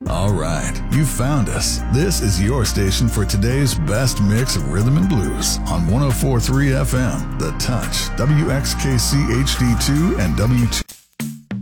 All right, you found us. This is your station for today's best mix of rhythm and blues on 104.3 FM, The Touch, WXKC HD2 and W2